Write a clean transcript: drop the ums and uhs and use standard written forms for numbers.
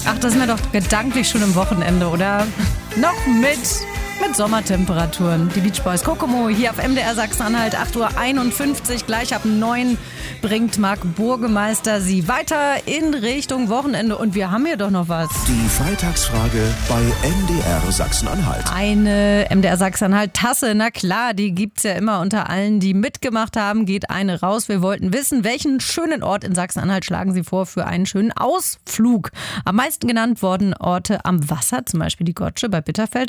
Ach, das sind wir doch gedanklich schon im Wochenende, oder? Noch mit Sommertemperaturen. Die Beach Boys Kokomo hier auf MDR Sachsen-Anhalt, 8:51 Uhr. Gleich ab 9 bringt Marc Burgemeister Sie weiter in Richtung Wochenende. Und wir haben hier doch noch was. Die Freitagsfrage bei MDR Sachsen-Anhalt. Eine MDR Sachsen-Anhalt-Tasse, na klar, die gibt's ja immer unter allen, die mitgemacht haben. Geht eine raus. Wir wollten wissen, welchen schönen Ort in Sachsen-Anhalt schlagen Sie vor für einen schönen Ausflug? Am meisten genannt wurden Orte am Wasser, zum Beispiel die Gotsche bei Bitterfeld.